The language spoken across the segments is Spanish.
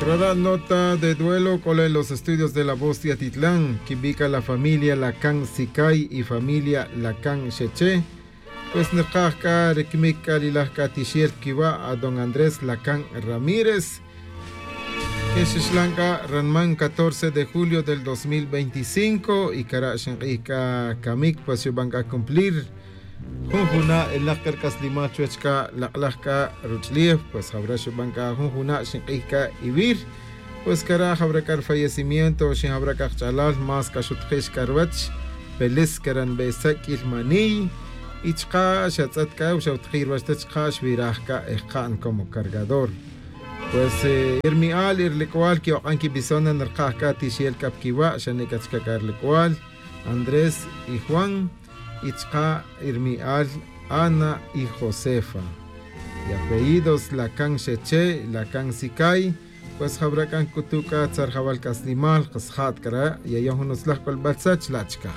Clara nota de duelo con los estudios de La Voz de Atitlán, que ubica la familia Lacan Sikay y familia Lacan Cheche. Pues nekaka rekmika lilahka tishiel kiwa a don Andrés Lacan Ramírez, que Xixlanka Ranman 14 de julio del 2025 y cara Shenrika Kamik pues van a cumplir. Junjuna el lakar kaslima chuechka laklaka ruchlief pues habrá banca junjuna Shenrika Ibir pues cara habrakar fallecimiento shin habrakar chalal más kashutkish karwach pelis karan besak ilmani ichka shatzatka ushautkhir washtachka shvirajka ejkan como cargador. Pues irmial irlikual que anki bisona narqaka tishiel kapkiwa shanikachka karlikual Andrés y Juan ichka irmial Ana y Josefa y apellidos Lacan Cheche Lacan Sikay pues habrakan kutuka tzarjabal kaslimal qashat kara y ayohunos lahkol balsach lachka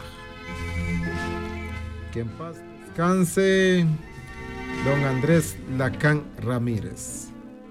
que en paz descanse don Andrés Lacan Ramírez.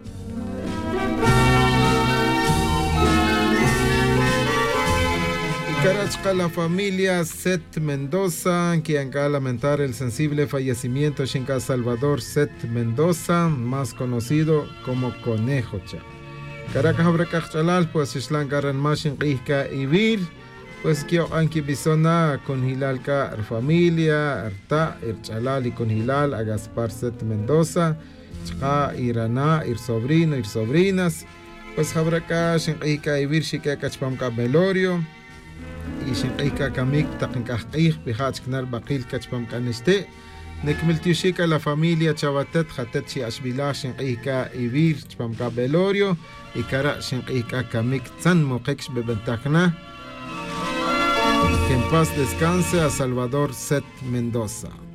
Carachca la familia Set Mendoza, que acaba de lamentar el sensible fallecimiento de Salvador Set Mendoza, más conocido como Conejo Cha. Caracas Abracachalal, pues Islan Garan Mashin Rika Ibir, pues que anki bisona con Hilalka familia, Arta, Irchalal y con Hilal a Gaspar Set Mendoza, Chka, Irana, Ir sobrino, Ir sobrinas, pues Abraca Shinrika Ibir, Shika Kachpamka Belorio. Y Shinqika Kamik Takinkahkih, Pihachknar Bakil Kachpam Kaniste, Nekmiltiushika la familia Chavatet, Hatetchi Ashbila, Shinqika Ibir, Chpamka Belorio, y Kara Shinqika Kamik Tzan Mokeks Bebentakna. Que en paz descanse a Salvador Set Mendoza.